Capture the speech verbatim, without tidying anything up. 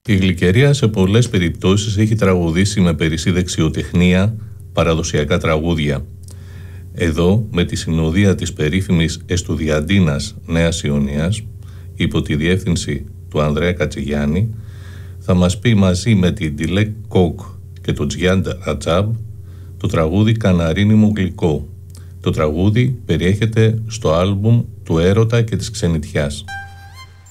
Η Γλυκερία σε πολλές περιπτώσεις έχει τραγουδήσει με περισσή δεξιοτεχνία παραδοσιακά τραγούδια. Εδώ, με τη συνοδεία της περίφημης Εστουδιαντίνας Νέας Ιωνίας, υπό τη διεύθυνση του Ανδρέα Κατσιγιάννη, θα μας πει μαζί με την Ντιλέκ Κόκ και τον Τζιάντ Ατζάμπ το τραγούδι «Καναρίνι μου γλυκό». Το τραγούδι περιέχεται στο άλμπουμ του Έρωτα και της Ξενιτιάς.